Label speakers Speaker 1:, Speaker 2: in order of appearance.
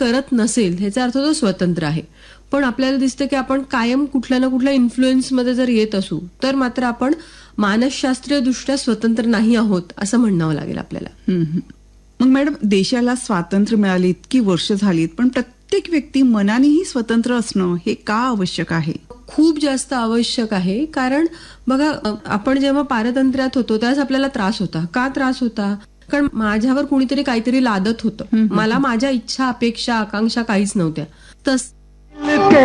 Speaker 1: करत नसेल ह्याचा अर्थ तो स्वतंत्र आहे. पण आपल्याला दिसतं की आपण कायम कुठल्या ना कुठल्या इन्फ्लुएन्समध्ये जर येत असू तर मात्र आपण मानसशास्त्रीय दृष्ट्या स्वतंत्र नाही आहोत असं म्हणावं लागेल आपल्याला.
Speaker 2: मग मॅडम, देशाला स्वातंत्र्य मिळाली इतकी वर्ष झालीत, पण प्रत्येक व्यक्ती मनानेही स्वतंत्र असणं हे का आवश्यक आहे?
Speaker 1: खूप जास्त आवश्यक आहे. कारण बघा, आपण जेव्हा पारतंत्र्यात होतो त्यावेळेस आपल्याला त्रास होता. का त्रास होता? कारण माझ्यावर कुणीतरी काहीतरी लादत होतं. मला माझ्या इच्छा, अपेक्षा, आकांक्षा काहीच नव्हत्या.